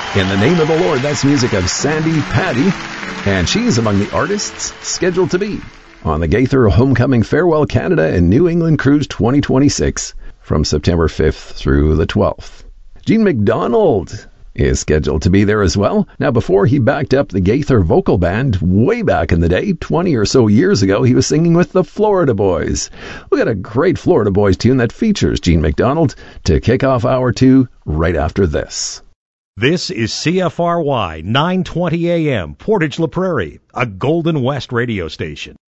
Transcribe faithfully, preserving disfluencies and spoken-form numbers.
In the Name of the Lord, that's music of Sandi Patty, and she's among the artists scheduled to be on the Gaither Homecoming Farewell Canada and New England Cruise twenty twenty-six from September fifth through the twelfth. Gene MacDonald is scheduled to be there as well. Now, before he backed up the Gaither vocal band way back in the day, twenty or so years ago, he was singing with the Florida Boys. We got a great Florida Boys tune that features Gene MacDonald to kick off hour two right after this. This is C F R Y nine twenty A M, Portage La Prairie, a Golden West radio station.